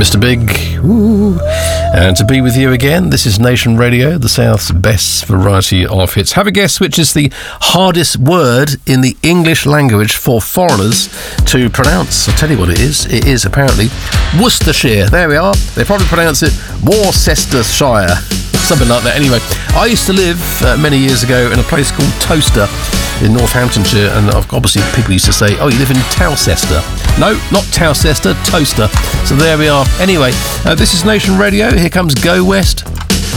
Mr. Big. Ooh. And to be with you again, this is Nation Radio, the South's best variety of hits. Have a guess which is the hardest word in the English language for foreigners to pronounce. I'll tell you what it is. It is apparently Worcestershire. There we are. They probably pronounce it Worcestershire. Something like that. Anyway, I used to live many years ago in a place called Towcester in Northamptonshire, and obviously people used to say, oh, you live in Towcester. No, not Towcester, Towcester. So there we are. Anyway, this is Nation Radio. Here comes Go West.